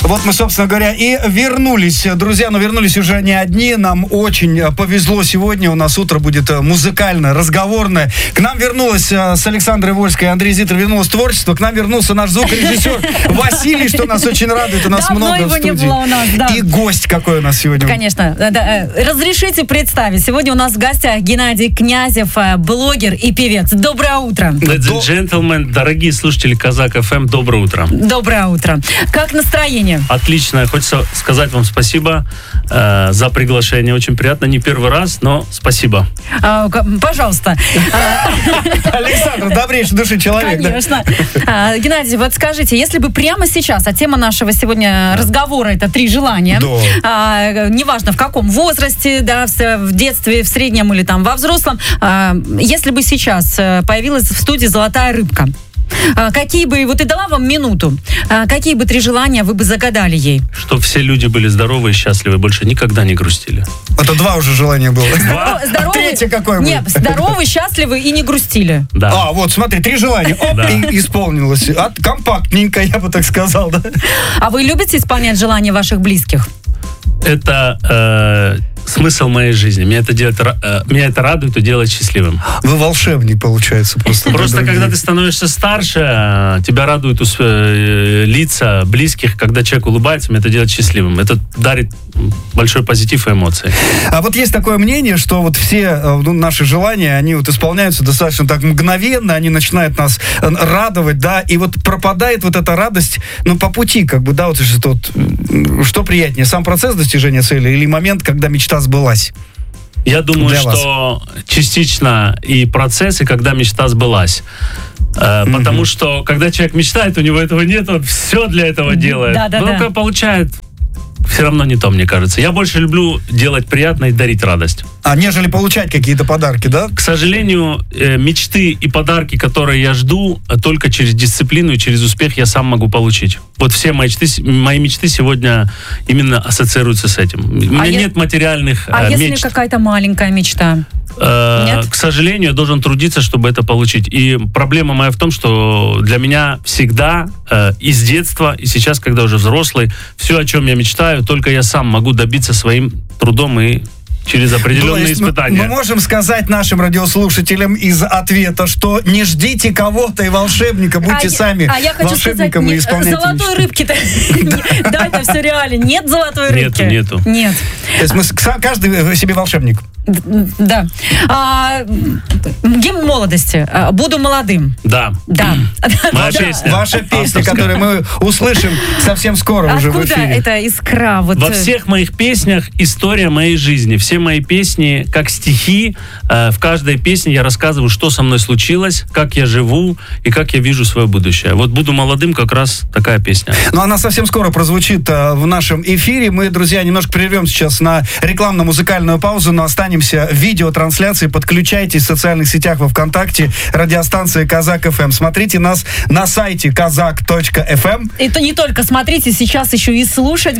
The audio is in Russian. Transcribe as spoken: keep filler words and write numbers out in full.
Вот мы, собственно говоря, и вернулись. Друзья, но вернулись уже не одни. Нам очень повезло сегодня. У нас утро будет музыкальное, разговорное. К нам вернулась с Александрой Вольской, Андрей Зитер, вернулось творчество. К нам вернулся наш звукорежиссер Василий, что нас очень радует. У нас Давно много его в студии. Не было у нас, да. И гость какой у нас сегодня. Конечно. Да. Разрешите представить. Сегодня у нас в гостях Геннадий Князев, блогер и певец. Доброе утро. Ladies and gentlemen, дорогие слушатели Казак эф эм, доброе утро. Доброе утро. Как настроение? Отлично. Хочется сказать вам спасибо э, за приглашение. Очень приятно. Не первый раз, но спасибо. А, пожалуйста. Александр, добрейший души человек. Конечно. Да? А, Геннадий, вот скажите, если бы прямо сейчас, а тема нашего сегодня разговора это три желания, да. а, неважно в каком возрасте, да, в, в детстве, в среднем или там во взрослом, а, если бы сейчас появилась в студии «Золотая рыбка», А, какие бы, вот и дала вам минуту, а, какие бы три желания вы бы загадали ей? Чтобы все люди были здоровы и счастливы, больше никогда не грустили. Это два уже желания было. Здоров, здоровый, а третье какое будет? Нет, здоровы, счастливы и не грустили. Да. А, вот, смотри, три желания. Оп, Да. и исполнилось. А, компактненько, я бы так сказал, да. А вы любите исполнять желания ваших близких? Это э, смысл моей жизни. Меня это, делает, э, меня это радует и делает счастливым. Вы волшебник, получается, просто. Просто когда ты становишься старше, э, тебя радуют усп- э, лица близких, когда человек улыбается, меня это делает счастливым. Это дарит большой позитив и эмоции. А вот есть такое мнение, что вот все ну, наши желания, они вот исполняются достаточно так мгновенно, они начинают нас радовать, да, и вот пропадает вот эта радость, ну, по пути, как бы, да, вот что, вот, что приятнее, сам процесс достижения цели или момент, когда мечта сбылась? Я думаю, Для что вас. Частично и процесс, и когда мечта сбылась. Э, mm-hmm. Потому что, когда человек мечтает, у него этого нет, он все для этого делает. Да, да, Но да. когда получает, все равно не то, мне кажется. Я больше люблю делать приятно и дарить радость. А нежели получать какие-то подарки, да? К сожалению, э, мечты и подарки, которые я жду, только через дисциплину и через успех я сам могу получить. Вот все мои мечты, мои мечты сегодня именно ассоциируются с этим. У меня а нет е... материальных а э, если мечт. какая-то маленькая мечта? Э, Нет? К сожалению, я должен трудиться, чтобы это получить. И проблема моя в том, что для меня всегда, э, и с детства, и сейчас, когда уже взрослый, все, о чем я мечтаю, только я сам могу добиться своим трудом и через определенные То есть испытания. Мы, мы можем сказать нашим радиослушателям из ответа, что не ждите кого-то и волшебника, будьте а сами я, а я хочу волшебником сказать, и исполняйте золотой мечты. рыбки-то. Да, это все реально. Нет золотой рыбки. Нету, нету. Нет. То есть мы, каждый себе волшебник. Да. А, гимн молодости. Буду молодым. Да. Да. Моя Ваша, песня. ваша песня, Авторская. которую мы услышим совсем скоро уже в Откуда эфире. эта искра? Вот... Во всех моих песнях история моей жизни. Все мои песни, как стихи, э, в каждой песне я рассказываю, что со мной случилось, как я живу и как я вижу свое будущее. Вот «Буду молодым» как раз такая песня. Ну, она совсем скоро прозвучит э, в нашем эфире. Мы, друзья, немножко прервем сейчас на рекламно-музыкальную паузу, но останемся в видеотрансляции. Подключайтесь в социальных сетях во ВКонтакте, радиостанция Казак эф эм. Смотрите нас на сайте казак точка эф эм. Это не только смотрите, сейчас еще и слушать.